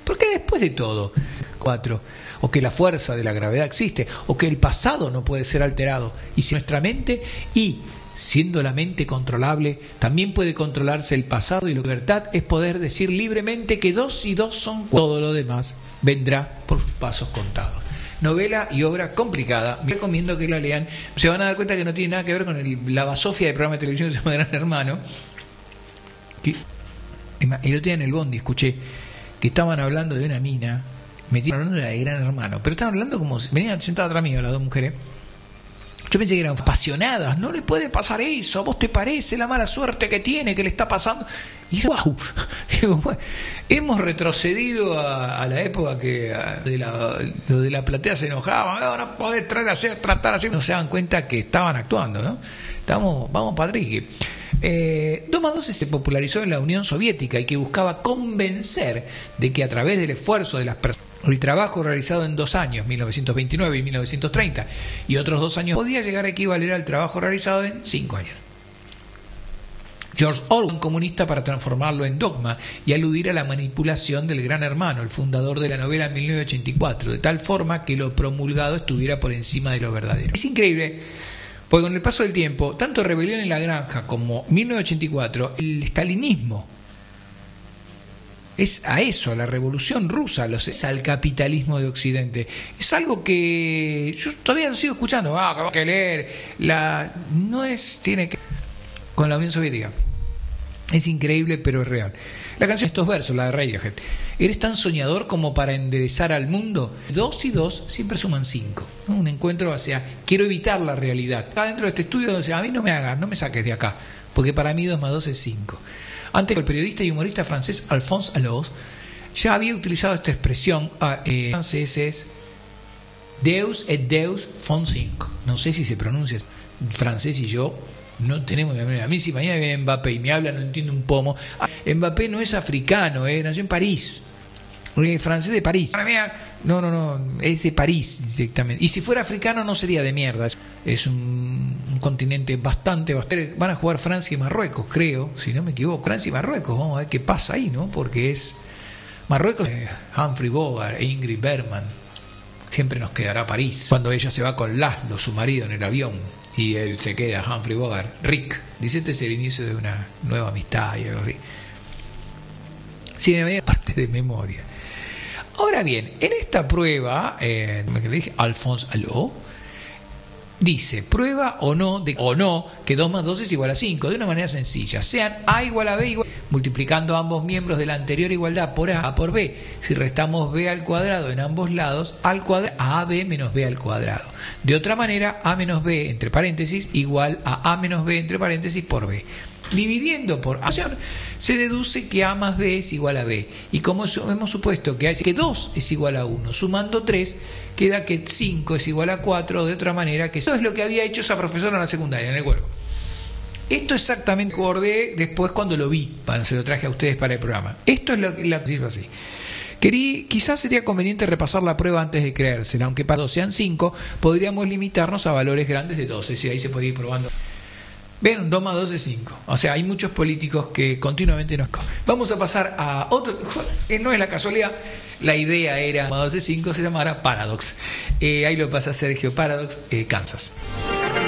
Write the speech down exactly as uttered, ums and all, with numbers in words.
Porque después de todo, cuatro, o que la fuerza de la gravedad existe, o que el pasado no puede ser alterado, y si nuestra mente, y siendo la mente controlable, también puede controlarse el pasado, y la libertad es poder decir libremente que dos y dos son cuatro. Todo lo demás vendrá por sus pasos contados. Novela y obra complicada, me recomiendo que la lean. Se van a dar cuenta que no tiene nada que ver con el, la basofia del programa de televisión que se llama Gran Hermano. Que, el otro día en el Bondi escuché que estaban hablando de una mina, me estaban hablando de Gran Hermano, pero estaban hablando como, venían sentadas atrás mío las dos mujeres. Yo pensé que eran apasionadas, no le puede pasar eso, ¿a vos te parece la mala suerte que tiene, que le está pasando? Y yo, wow, digo, bueno, hemos retrocedido a, a la época que a, de la, lo de la platea se enojaban, no, no podés traer así, tratar así, no se dan cuenta que estaban actuando, ¿no? Estamos, vamos Patrick. Eh, dos más dos se popularizó en la Unión Soviética y que buscaba convencer de que a través del esfuerzo de las personas, el trabajo realizado en dos años, mil novecientos veintinueve y mil novecientos treinta, y otros dos años, podía llegar a equivaler al trabajo realizado en cinco años. George Orwell, comunista, para transformarlo en dogma y aludir a la manipulación del Gran Hermano, el fundador de la novela en mil novecientos ochenta y cuatro, de tal forma que lo promulgado estuviera por encima de lo verdadero. Es increíble, porque con el paso del tiempo, tanto Rebelión en la Granja como mil novecientos ochenta y cuatro, el estalinismo, es a eso, a la revolución rusa, los, es al capitalismo de Occidente. Es algo que yo todavía lo sigo escuchando. Ah, que hay que leer. La, no es, tiene que con la Unión Soviética. Es increíble, pero es real. La canción, estos versos, la de Radiohead. ¿Eres tan soñador como para enderezar al mundo? Dos y dos siempre suman cinco. ¿No? Un encuentro hacia, quiero evitar la realidad. Acá dentro de este estudio, o sea, a mí no me hagas, no me saques de acá, porque para mí dos más dos es cinco. Antes, el periodista y humorista francés Alphonse Allot ya había utilizado esta expresión eh, francés es Deus et Deus font cinq. No sé si se pronuncia francés y yo no tenemos la manera. A mí si mañana viene Mbappé y me habla no entiendo un pomo. Ah, Mbappé no es africano, eh, nació en París. El francés de París. No, no, no, es de París directamente. Y si fuera africano no sería de mierda. Es un, un continente bastante, bastante... Van a jugar Francia y Marruecos, creo, si no me equivoco. Francia y Marruecos, vamos a ver qué pasa ahí, ¿no? Porque es... Marruecos, eh, Humphrey Bogart e Ingrid Bergman. Siempre nos quedará París. Cuando ella se va con Laszlo, su marido, en el avión, y él se queda, Humphrey Bogart, Rick. Dice, este es el inicio de una nueva amistad y algo así. Sí, me veía parte de memoria. Ahora bien, en esta prueba, eh, que le dije, Alphonse Allot dice, prueba o no, de, o no, que dos más dos es igual a cinco, de una manera sencilla. Sean A igual a B igual, multiplicando ambos miembros de la anterior igualdad por A, A por B. Si restamos B al cuadrado en ambos lados, al cuadrado, A B menos B al cuadrado. De otra manera, A menos B, entre paréntesis, igual a A menos B, entre paréntesis, por B. Dividiendo por A, se deduce que A más B es igual a B. Y como hemos supuesto que, hay, que dos es igual a uno, sumando tres, queda que cinco es igual a cuatro, de otra manera que... Eso es lo que había hecho esa profesora en la secundaria, en el cuerpo. Esto exactamente acordé después cuando lo vi, cuando se lo traje a ustedes para el programa. Esto es lo que la digo así. Querí, quizás sería conveniente repasar la prueba antes de creérsela, aunque para dos sean cinco, podríamos limitarnos a valores grandes de doce, si ahí se podría ir probando. Ven, dos más dos es cinco. O sea, hay muchos políticos que continuamente nos... Vamos a pasar a otro... No es la casualidad, la idea era dos más dos es cinco, se llamara Paradox. Eh, ahí lo pasa Sergio Paradox, eh, Kansas.